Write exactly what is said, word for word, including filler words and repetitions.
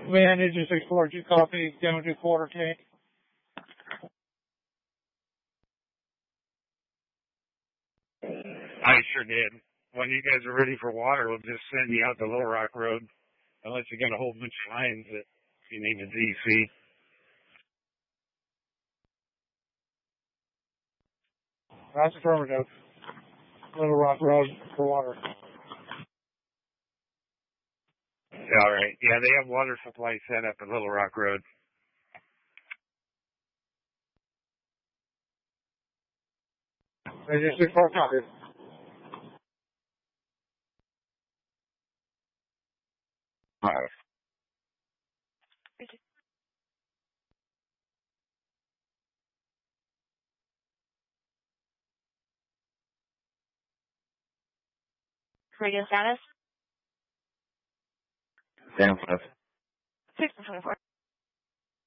Man, it just explored two coffee down to quarter tank. I sure did. When you guys are ready for water, we'll just send you out the Little Rock Road, unless you got a whole bunch of lines that you need to D C. That's affirmative. Little Rock Road for water. All right. Yeah, they have water supply set up at Little Rock Road. They just explored coffee. All right. Radio status? San Francisco. six twenty-four.